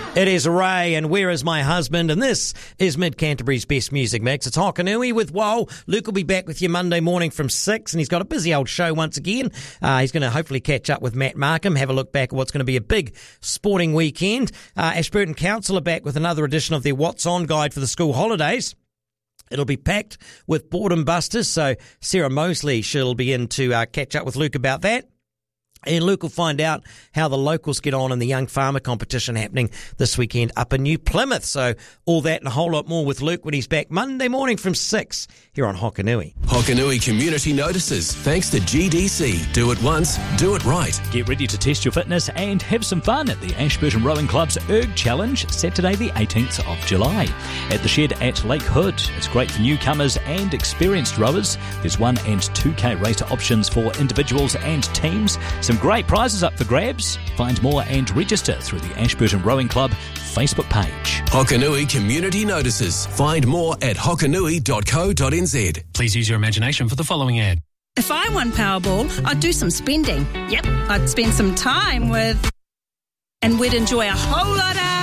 It is Ray and Where Is My Husband? And this is Mid-Canterbury's Best Music Mix. It's Hokanui with Woe. Luke will be back with you Monday morning from 6, and he's got a busy old show once again. He's going to hopefully catch up with Matt Markham, have a look back at what's going to be a big sporting weekend. Ashburton Council are back with another edition of their What's On guide for the school holidays. It'll be packed with boredom busters, so Sarah Mosley, she'll be in to catch up with Luke about that. And Luke will find out how the locals get on in the Young Farmer competition happening this weekend up in New Plymouth. So all that and a whole lot more with Luke when he's back Monday morning from 6 here on Hokanui. Hokanui Community Notices. Thanks to GDC. Do it once, do it right. Get ready to test your fitness and have some fun at the Ashburton Rowing Club's Erg Challenge, Saturday the 18th of July. At the shed at Lake Hood. It's great for newcomers and experienced rowers. There's 1 and 2K racer options for individuals and teams. Some great prizes up for grabs. Find more and register through the Ashburton Rowing Club Facebook page. Hokanui Community Notices. Find more at hokanui.co.nz. Please use your imagination for the following ad. If I won Powerball, I'd do some spending. Yep, I'd spend some time with... and we'd enjoy a whole lot of...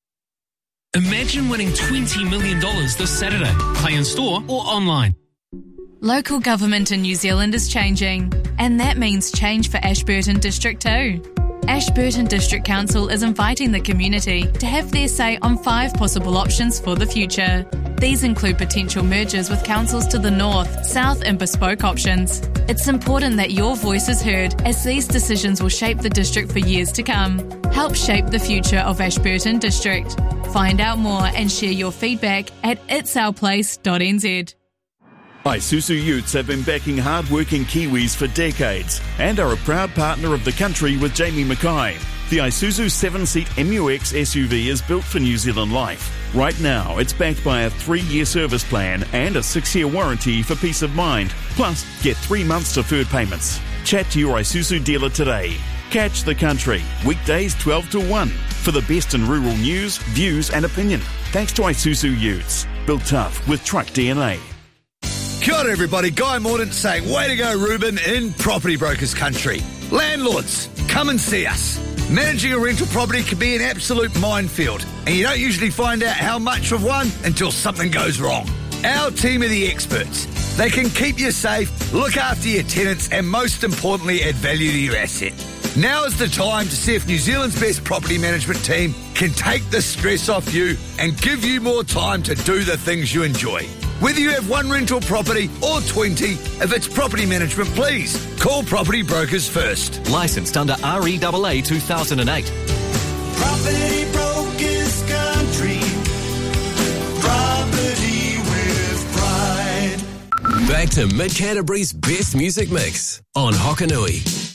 Imagine winning $20 million this Saturday. Play in store or online. Local government in New Zealand is changing, and that means change for Ashburton District too. Ashburton District Council is inviting the community to have their say on 5 possible options for the future. These include potential mergers with councils to the north, south and bespoke options. It's important that your voice is heard, as these decisions will shape the district for years to come. Help shape the future of Ashburton District. Find out more and share your feedback at itsourplace.nz. Isuzu Utes have been backing hard-working Kiwis for decades and are a proud partner of the country with Jamie Mackay. The Isuzu 7-seat MUX SUV is built for New Zealand life. Right now, it's backed by a 3-year service plan and a 6-year warranty for peace of mind. Plus, get 3 months deferred payments. Chat to your Isuzu dealer today. Catch the country, weekdays 12 to 1, for the best in rural news, views and opinion. Thanks to Isuzu Utes, built tough with truck DNA. Kia ora everybody, Guy Mordaunt saying, way to go Ruben in Property Brokers Country. Landlords, come and see us. Managing a rental property can be an absolute minefield, and you don't usually find out how much of one until something goes wrong. Our team are the experts. They can keep you safe, look after your tenants, and most importantly, add value to your asset. Now is the time to see if New Zealand's best property management team can take the stress off you and give you more time to do the things you enjoy. Whether you have 1 rental property or 20, if it's property management, please call Property Brokers first. Licensed under REAA 2008. Property Brokers Country. Property with pride. Back to Mid-Canterbury's Best Music Mix on Hokanui.